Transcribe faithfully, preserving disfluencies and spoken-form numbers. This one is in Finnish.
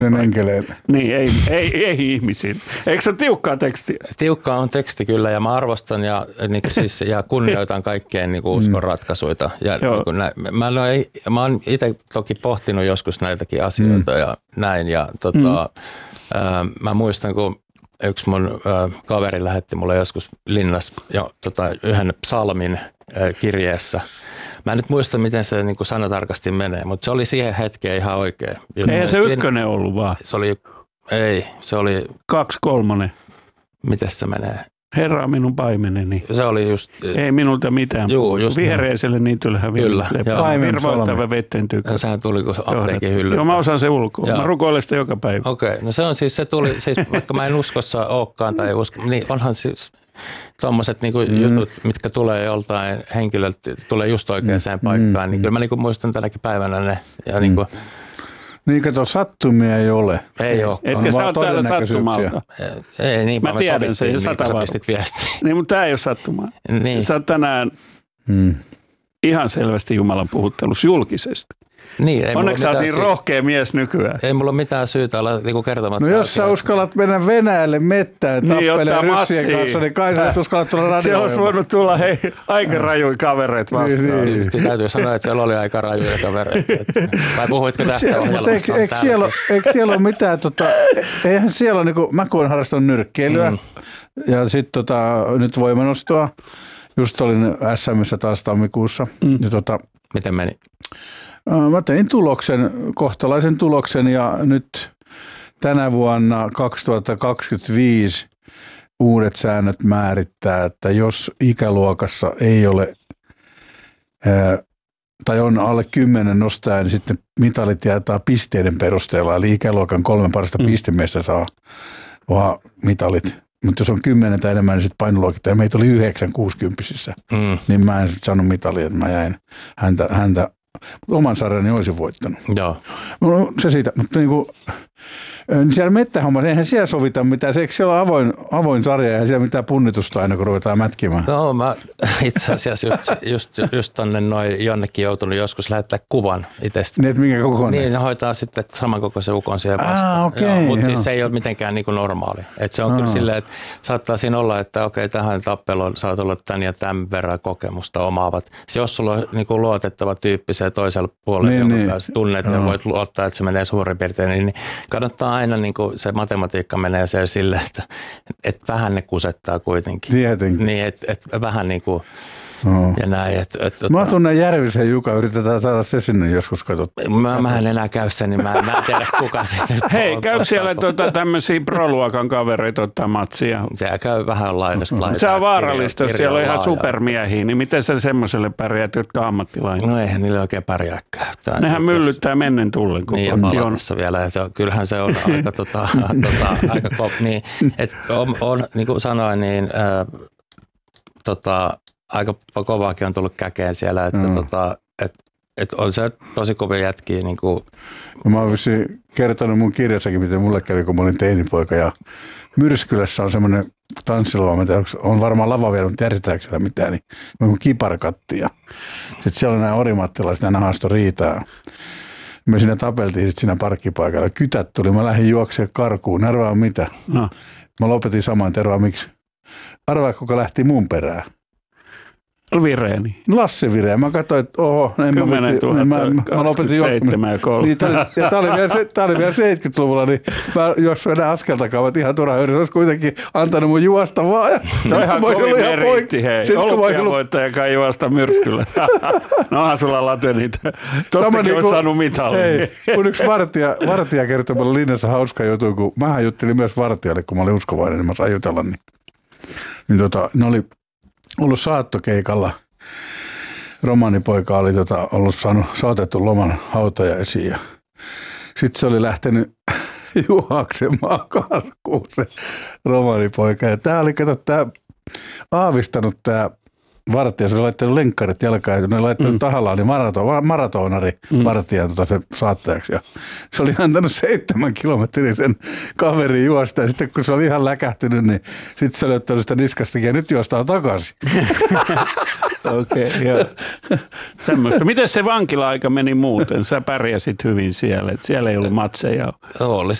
enkeleille. Niin, ei, ei, ei ihmisiin. Eikö se ole tiukkaa tekstiä? Tiukkaa on teksti kyllä ja mä arvostan ja, niin kuin siis, ja kunnioitan kaikkien niin kuin uskon ratkaisuita. Ja, niin kuin näin, mä, en ole, mä oon itse toki pohtinut joskus näitäkin asioita mm. ja näin. Ja, tota, mm. ää, mä muistan, kun yksi mun ää, kaveri lähetti mulle joskus linnassa jo, tota, yhden psalmin ää, kirjeessä. Mä en nyt muista, miten se niin kuin sanatarkasti menee, mutta se oli siihen hetkeen ihan oikein. Eihän se ykkönen ollut vaan. Se oli, ei, se oli... Kaksi kolmonen. Mites se menee? Herra minun paimeneni. Se oli just... Ei minulta mitään. Juu, just vihreiselle niin tylhä. Kyllä. Virvoittava vetten tykö. Sehän tuli, kun apteekin hyllyyn. Joo, mä osaan se ulkoa. Joo. Mä rukoilen sitä joka päivä. Okei, okay. No se on siis, se tuli, siis vaikka mä en uskossa olekaan tai usko, niin onhan siis tommoset niinku mm. jutut, mitkä tulee joltain henkilöltä, tulee just oikeaan mm. paikkaan, mm. niin kyllä mä niinku muistan tänäkin päivänä ne. Ja mm. niinku, niin kato, sattumia ei ole. Ei ole. Etkä sä oot täällä sattumalta. Ei, niin mä tiedän sen, niin, sata pistit viestiä. Niin, mutta tää ei ole sattumaa. Niin. Sä oot tänään hmm. ihan selvästi Jumalan puhuttelussa julkisesti. Niin, ei onneksi sä oot niin rohkea mies nykyään. Ei mulla ole mitään syytä olla niinku kertomatta. No jos sä uskallat mennä Venäjälle mettään niin, tappeleen ryssien kanssa, niin kai sä et uskallat tulla radioon. Se olisi voinut tulla hei, aika rajuja kavereita vastaan. Niin, niin. Täytyy sanoa, että siellä oli aika rajuja kavereita. Tai puhuitko tästä ohjelmasta? Eikö, eikö, siellä, eikö siellä ole mitään, tota, eihän siellä ole, niin kuin, mä kun olen harrastanut nyrkkeilyä mm. ja sitten tota, nyt voimanostoa. Just olin S M:ssä taas tammikuussa. Mm. Ja, tota, miten meni? Mä tein tuloksen, kohtalaisen tuloksen ja nyt tänä vuonna kaksituhattakaksikymmentäviisi uudet säännöt määrittää, että jos ikäluokassa ei ole ää, tai on alle kymmenen nostaja, niin sitten mitalit jaetaan pisteiden perusteella. Eli ikäluokan kolme parasta mm. pistemiestä saa mitalit. Mutta jos on kymmenen tai enemmän, niin sitten painoluokit. Ja meitä oli yhdeksän kuusikymppisissä. Mm. Niin mä en sitten saanut mitalia, että mä jäin häntä, häntä oman sarjani olisin voittanut. Joo. No, se siitä, mutta niin kuin, niin siellä mettähommassa, eihän siellä sovita mitään. Eikö siellä ole avoin, avoin sarja, eihän siellä mitään punnitusta aina, kun ruvetaan mätkimään? No mä itse asiassa just, just, just tonne noin jonnekin joutunut joskus lähettää kuvan itsestä. Niin, että minkä kokoinen? Niin, se hoitaa sitten samankokoisen ukon siihen vastaan. Ah, okei. Okay, mutta siis se ei ole mitenkään niin kuin normaali. Et se on ah. kyllä silleen, että saattaa siinä olla, että okei, okay, tähän tappeluun sä oot ollut tän ja tämän verran kokemusta omaavat. Se, jos sulla on niin kuin luotettava tyyppi se toisella puolella, niin, jonka niin. kanssa tunnet ja voit luottaa, että se menee suurin piirtein, niin, niin kannattaa aina niin kuin se matematiikka menee siellä silleen, että, että vähän ne kusettaa kuitenkin. Tietenkin. Niin, että, että vähän niin kuin no. ja näin. Että, että, mä tunnen Järvisen Juka, yritetään saada se sinne joskus katsottua. Mä, mä en enää käy sen, niin mä, mä en tiedä kuka se nyt hei, on, käy siellä tuota, tämmöisiä pro-luokan kavereita ottaa matsia. Se käy vähän laidasta laitaa. Se on vaarallista, jos siellä on ihan supermiehiä, niin miten sä semmoiselle pärjäät, jotka on ammattilainen? No eihän niille oikein pärjääkään. Nehän myllyttää mennen tullen. Niin ja palatessa vielä, että kyllähän se on aika, tota, tota, aika kop. Niin, että on, on, niin kuin sanoin, niin äh, tota, aika kovaakin on tullut käkeen siellä, että mm. tota, et, et on se tosi kovia jätkiä. Niin kuin. Mä oon kertonut mun kirjassakin, miten mulle kävi, kun mä olin teinipoika. Ja Myrskylässä on semmoinen tanssilava, on varmaan lava vielä, mutta järjestetäänkö siellä mitään, niin on kiparakatti. Ja sitten siellä on nämä orimattilaiset, nämä haastoi riitaa. Me siinä tapeltiin sitten siinä parkkipaikalla. Kytät tuli, mä lähdin juoksemaan karkuun. Arvaa mitä? No. Mä lopetin saman, tervaa miksi? Arvaa, kuka lähti mun perään. Vireeni. Lassi Vireen. Mä katsoin, että oho, en mä, mä, mä, mä lopetin juoksemaan. Niin, ja tämä oli, oli vielä seitsemänkymmentäluvulla, niin mä juoksuin enää askeltakaan, että ihan turha yritys. Olisi kuitenkin antanut mun juosta vaan. Ja se on ihan kovin meriitti, hei. Olympiavoittaja kai juosta Myrskyllä. No onhan sulla late niitä. Tostakin niin olisi saanut mitallin. Hei, kun yksi vartija, vartija kertoi mulle linnassa hauska juttu, kun mähän juttelin myös vartijalle, kun mä olin uskovainen, niin mä sain jutella. Niin, niin tota, ne oli ollut saattokeikalla. Romaanipoika oli tota, ollut saanut saatettu loman hautajaisiin ja sitten se oli lähtenyt juoksemaan karkuun se romaanipoika. Ja tää oli, kato, tää aavistanut tää vartija, se oli laittanut lenkkarit jalkaan ja ne oli laittanut mm. tahallaan, niin maraton, maratonari mm. vartijan tota sen saattajaksi. Ja se oli antanut seitsemän kilometriä sen kaverin juosta ja sitten kun se oli ihan läkähtynyt, niin sitten se oli ottanut sitä niskastakin ja nyt juostaan takaisin. Okei, okay, joo. Tämmöistä. Miten se vankila-aika meni muuten? Sä pärjäsit hyvin siellä, että siellä ei ollut matseja. Oli